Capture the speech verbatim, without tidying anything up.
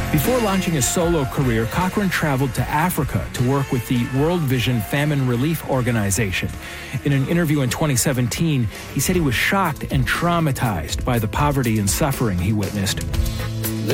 Before launching his solo career, Cochran traveled to Africa to work with the World Vision Famine Relief Organization. In an interview in twenty seventeen, he said he was shocked and traumatized by the poverty and suffering he witnessed.